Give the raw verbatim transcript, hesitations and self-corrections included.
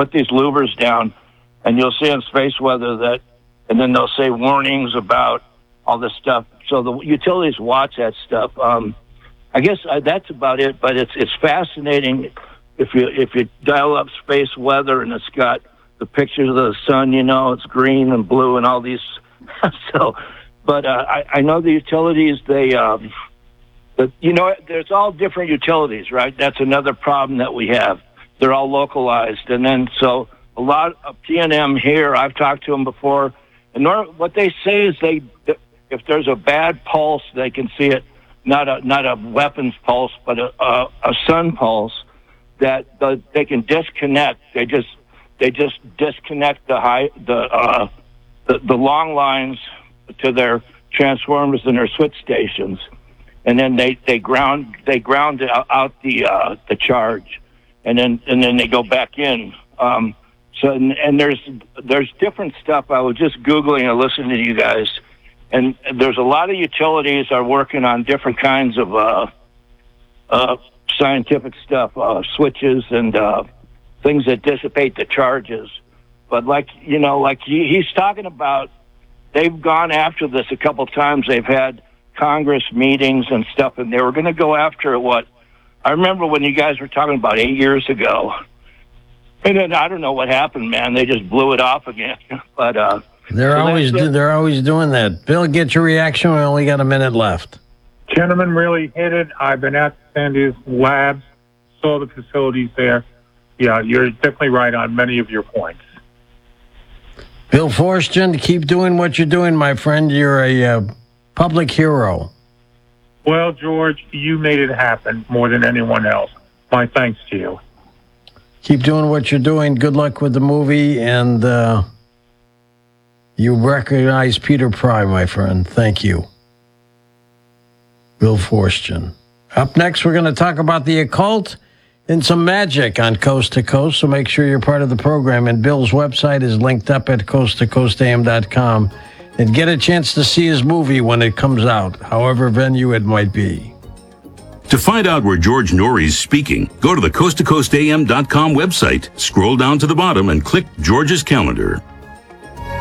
put these louvers down, and you'll see on Space Weather that, and then they'll say warnings about all this stuff. So the utilities watch that stuff. Um, I guess uh, that's about it. But it's it's fascinating if you if you dial up Space Weather and it's got the pictures of the sun. You know, it's green and blue and all these. so, but uh, I, I know the utilities. They, um, the, you know, there's all different utilities, right? That's another problem that we have. They're all localized, and then so a lot of P and M here. I've talked to them before, and what they say is they, if there's a bad pulse, they can see it. Not a not a weapons pulse, but a, a, a sun pulse. That the, they can disconnect. They just they just disconnect the high the, uh, the the long lines to their transformers and their switch stations, and then they, they ground they ground out the uh, the charge, and then and then they go back in. Um, so and, and there's there's different stuff. I was just Googling and listening to you guys. And there's a lot of utilities are working on different kinds of uh, uh, scientific stuff, uh, switches and uh, things that dissipate the charges. But like, you know, like he, he's talking about, they've gone after this a couple times. They've had Congress meetings and stuff, and they were going to go after what, I remember when you guys were talking about eight years ago. And then I don't know what happened, man. They just blew it off again. But, uh, They're so always do, they're always doing that. Bill, get your reaction. We only got a minute left. Gentlemen really hit it. I've been at Sandy's labs, saw the facilities there. Yeah, you're definitely right on many of your points. Bill Forston, keep doing what you're doing, my friend. You're a uh, public hero. Well, George, you made it happen more than anyone else. My thanks to you. Keep doing what you're doing. Good luck with the movie, and uh, you recognize Peter Pry, my friend. Thank you. Bill Forston. Up next, we're going to talk about the occult and some magic on Coast to Coast, so make sure you're part of the program. And Bill's website is linked up at coast to coast a m dot com. And get a chance to see his movie when it comes out, however venue it might be. To find out where George Norrie is speaking, go to the coast to coast a m dot com website, scroll down to the bottom, and click George's calendar.